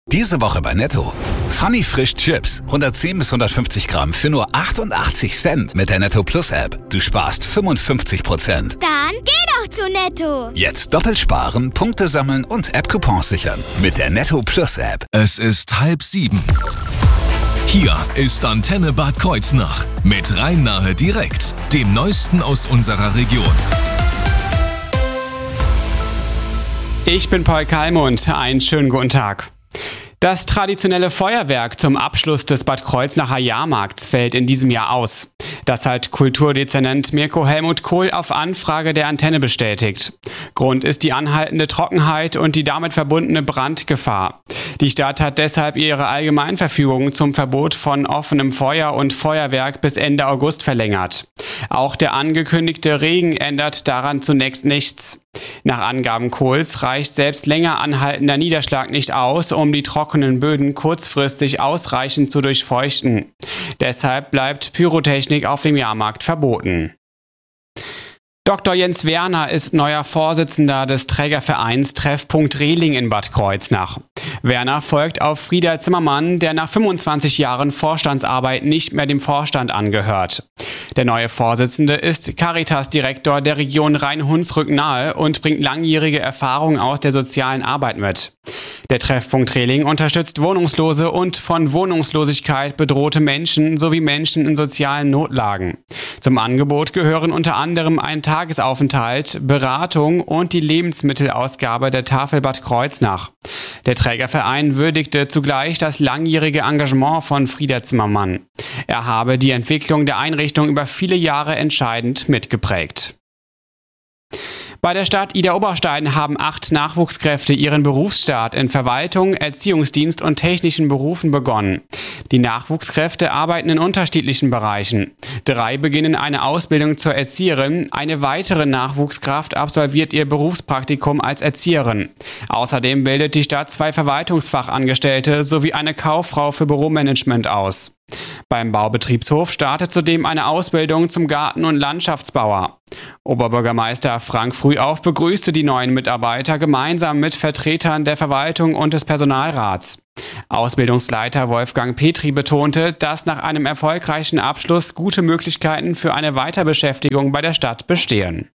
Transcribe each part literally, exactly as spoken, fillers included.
Diese Woche bei Netto. Funny Frisch Chips. hundertzehn bis hundertfünfzig Gramm für nur achtundachtzig Cent mit der Netto Plus App. Du sparst fünfundfünfzig Prozent. Dann geh doch zu Netto. Jetzt doppelt sparen, Punkte sammeln und App-Coupons sichern. Mit der Netto Plus App. Es ist halb sieben. Hier ist Antenne Bad Kreuznach mit Rhein-Nahe direkt, dem Neuesten aus unserer Region. Ich bin Paul Kalmund, einen schönen guten Tag. Das traditionelle Feuerwerk zum Abschluss des Bad Kreuznacher Jahrmarkts fällt in diesem Jahr aus. Das hat Kulturdezernent Mirko Helmut Kohl auf Anfrage der Antenne bestätigt. Grund ist die anhaltende Trockenheit und die damit verbundene Brandgefahr. Die Stadt hat deshalb ihre Allgemeinverfügung zum Verbot von offenem Feuer und Feuerwerk bis Ende August verlängert. Auch der angekündigte Regen ändert daran zunächst nichts. Nach Angaben Kohls reicht selbst länger anhaltender Niederschlag nicht aus, um die trockenen Böden kurzfristig ausreichend zu durchfeuchten. Deshalb bleibt Pyrotechnik auf dem Jahrmarkt verboten. Doktor Jens Werner ist neuer Vorsitzender des Trägervereins Treffpunkt Rehling in Bad Kreuznach. Werner folgt auf Frieder Zimmermann, der nach fünfundzwanzig Jahren Vorstandsarbeit nicht mehr dem Vorstand angehört. Der neue Vorsitzende ist Caritas-Direktor der Region Rhein-Hunsrück-Nahe und bringt langjährige Erfahrung aus der sozialen Arbeit mit. Der Treffpunkt Rehling unterstützt Wohnungslose und von Wohnungslosigkeit bedrohte Menschen sowie Menschen in sozialen Notlagen. Zum Angebot gehören unter anderem ein Tagesaufenthalt, Beratung und die Lebensmittelausgabe der Tafel Bad Kreuznach. Der Trägerverein würdigte zugleich das langjährige Engagement von Frieder Zimmermann. Er habe die Entwicklung der Einrichtung über viele Jahre entscheidend mitgeprägt. Bei der Stadt Idar-Oberstein haben acht Nachwuchskräfte ihren Berufsstart in Verwaltung, Erziehungsdienst und technischen Berufen begonnen. Die Nachwuchskräfte arbeiten in unterschiedlichen Bereichen. Drei beginnen eine Ausbildung zur Erzieherin, eine weitere Nachwuchskraft absolviert ihr Berufspraktikum als Erzieherin. Außerdem bildet die Stadt zwei Verwaltungsfachangestellte sowie eine Kauffrau für Büromanagement aus. Beim Baubetriebshof startet zudem eine Ausbildung zum Garten- und Landschaftsbauer. Oberbürgermeister Frank Frühauf begrüßte die neuen Mitarbeiter gemeinsam mit Vertretern der Verwaltung und des Personalrats. Ausbildungsleiter Wolfgang Petri betonte, dass nach einem erfolgreichen Abschluss gute Möglichkeiten für eine Weiterbeschäftigung bei der Stadt bestehen.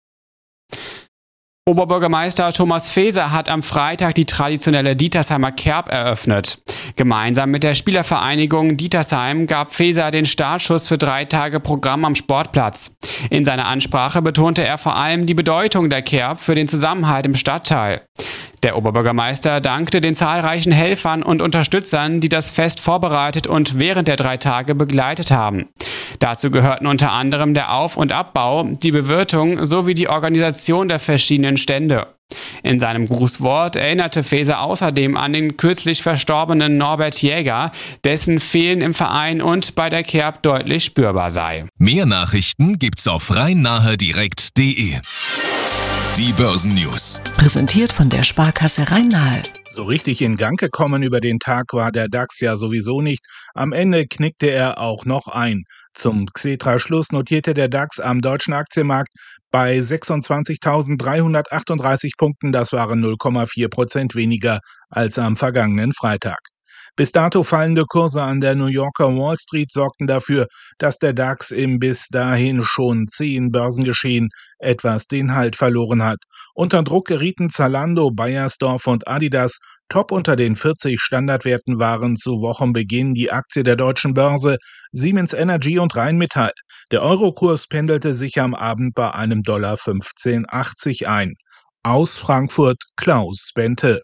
Oberbürgermeister Thomas Faeser hat am Freitag die traditionelle Dietersheimer Kerb eröffnet. Gemeinsam mit der Spielervereinigung Dietersheim gab Faeser den Startschuss für drei Tage Programm am Sportplatz. In seiner Ansprache betonte er vor allem die Bedeutung der Kerb für den Zusammenhalt im Stadtteil. Der Oberbürgermeister dankte den zahlreichen Helfern und Unterstützern, die das Fest vorbereitet und während der drei Tage begleitet haben. Dazu gehörten unter anderem der Auf- und Abbau, die Bewirtung sowie die Organisation der verschiedenen Stände. In seinem Grußwort erinnerte Faeser außerdem an den kürzlich verstorbenen Norbert Jäger, dessen Fehlen im Verein und bei der Kerb deutlich spürbar sei. Mehr Nachrichten gibt's auf rhein-nahe direkt punkt de. Die Börsennews. Präsentiert von der Sparkasse Rhein-Nahe. So richtig in Gang gekommen über den Tag war der DAX ja sowieso nicht. Am Ende knickte er auch noch ein. Zum Xetra-Schluss notierte der DAX am deutschen Aktienmarkt bei sechsundzwanzigtausenddreihundertachtunddreißig Punkten. Das waren null Komma vier Prozent weniger als am vergangenen Freitag. Bis dato fallende Kurse an der New Yorker Wall Street sorgten dafür, dass der DAX im bis dahin schon zähen Börsengeschehen etwas den Halt verloren hat. Unter Druck gerieten Zalando, Beiersdorf und Adidas. Top unter den vierzig Standardwerten waren zu Wochenbeginn die Aktie der Deutschen Börse, Siemens Energy und Rheinmetall. Der Eurokurs pendelte sich am Abend bei einem Dollar fünfzehn achtzig ein. Aus Frankfurt Klaus Bente.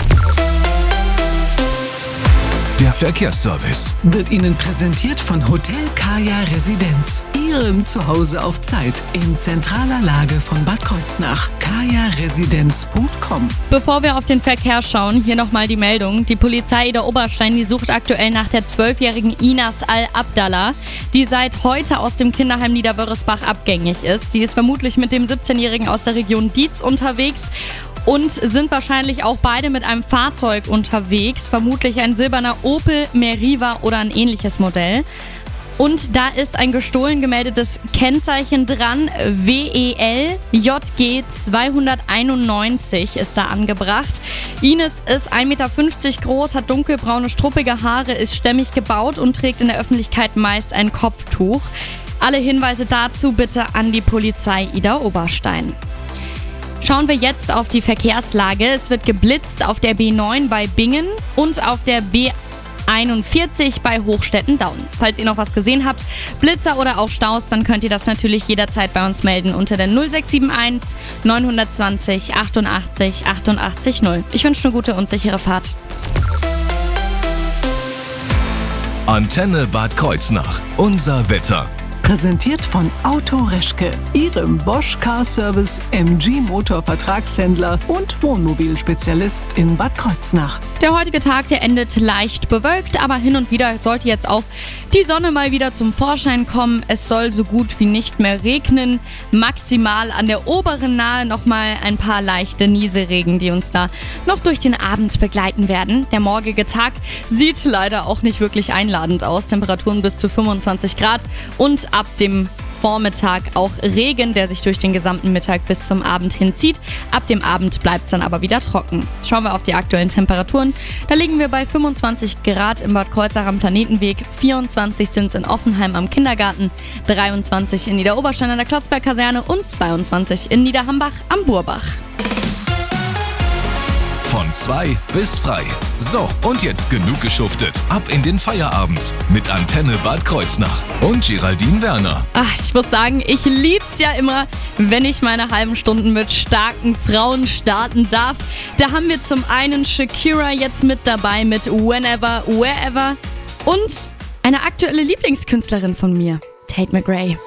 Der Verkehrsservice Wird Ihnen präsentiert von Hotel Kaya Residenz. Ihrem Zuhause auf Zeit in zentraler Lage von Bad Kreuznach. kaya residenz punkt com. Bevor wir auf den Verkehr schauen, hier nochmal die Meldung. Die Polizei Idar-Oberstein, die sucht aktuell nach der zwölfjährigen Inas Al-Abdallah, die seit heute aus dem Kinderheim Niederwörresbach abgängig ist. Sie ist vermutlich mit dem siebzehnjährigen aus der Region Dietz unterwegs und sind wahrscheinlich auch beide mit einem Fahrzeug unterwegs, vermutlich ein silberner Opel Meriva oder ein ähnliches Modell. Und da ist ein gestohlen gemeldetes Kennzeichen dran. W E L J G zweihunderteinundneunzig ist da angebracht. Ines ist ein Meter fünfzig groß, hat dunkelbraune, struppige Haare, ist stämmig gebaut und trägt in der Öffentlichkeit meist ein Kopftuch. Alle Hinweise dazu bitte an die Polizei Idar Oberstein. Schauen wir jetzt auf die Verkehrslage. Es wird geblitzt auf der B neun bei Bingen und auf der B einundvierzig bei Hochstetten-Daun. Falls ihr noch was gesehen habt, Blitzer oder auch Staus, dann könnt ihr das natürlich jederzeit bei uns melden unter der null sechs sieben eins neun zwei null achtundachtzig achtundachtzig null. Ich wünsche eine gute und sichere Fahrt. Antenne Bad Kreuznach. Unser Wetter. Präsentiert von Auto Reschke, Ihrem Bosch Car Service M G Motor Vertragshändler und Wohnmobilspezialist in Bad Kreuznach. Der heutige Tag, der endet leicht bewölkt, aber hin und wieder sollte jetzt auch die Sonne mal wieder zum Vorschein kommen. Es soll so gut wie nicht mehr regnen. Maximal an der oberen Nahe nochmal ein paar leichte Nieselregen, die uns da noch durch den Abend begleiten werden. Der morgige Tag sieht leider auch nicht wirklich einladend aus. Temperaturen bis zu fünfundzwanzig Grad und ab dem Vormittag auch Regen, der sich durch den gesamten Mittag bis zum Abend hinzieht. Ab dem Abend bleibt es dann aber wieder trocken. Schauen wir auf die aktuellen Temperaturen. Da liegen wir bei fünfundzwanzig Grad im Bad Kreuznach am Planetenweg, vierundzwanzig sind es in Offenheim am Kindergarten, dreiundzwanzig in Idar Oberstein an der Klotzberg-Kaserne und zweiundzwanzig in Niederhambach am Burbach. Von zwei bis frei. So, und jetzt genug geschuftet. Ab in den Feierabend mit Antenne Bad Kreuznach und Geraldine Werner. Ach, ich muss sagen, ich lieb's ja immer, wenn ich meine halben Stunden mit starken Frauen starten darf. Da haben wir zum einen Shakira jetzt mit dabei mit Whenever, Wherever und eine aktuelle Lieblingskünstlerin von mir, Tate McRae.